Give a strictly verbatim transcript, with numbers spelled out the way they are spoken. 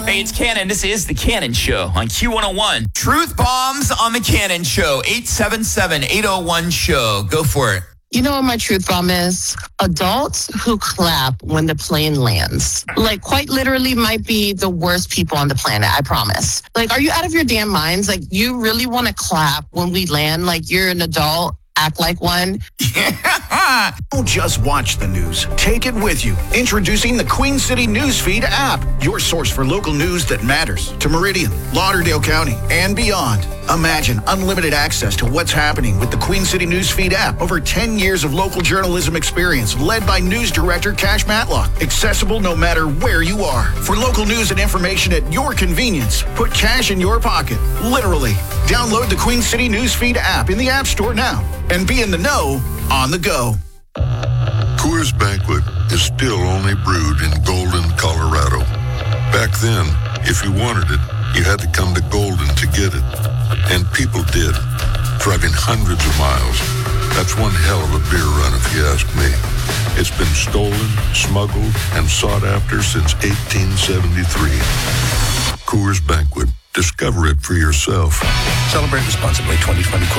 Hey, it's Cannon. This is The Cannon Show on Q one oh one. Truth bombs on The Cannon Show. eight seven seven, eight oh one, show. Go for it. You know what my truth bomb is? Adults who clap when the plane lands. Like, quite literally might be the worst people on the planet, I promise. Like, are you out of your damn minds? Like, you really want to clap when we land? Like, you're an adult? Act like one. Yeah. Don't just watch the news. Take it with you. Introducing the Queen City Newsfeed app, your source for local news that matters to Meridian, Lauderdale County, and beyond. Imagine unlimited access to what's happening with the Queen City Newsfeed app. Over ten years of local journalism experience led by news director Cash Matlock. Accessible no matter where you are. For local news and information at your convenience, put cash in your pocket. Literally. Download the Queen City Newsfeed app in the App Store now and be in the know on the go. Coors Banquet is still only brewed in Golden, Colorado. Back then, if you wanted it, you had to come to Golden to get it. And people did, driving hundreds of miles. That's one hell of a beer run if you ask me. It's been stolen, smuggled, and sought after since eighteen seventy-three. Coors Banquet. Discover it for yourself. Celebrate responsibly. twenty twenty Coors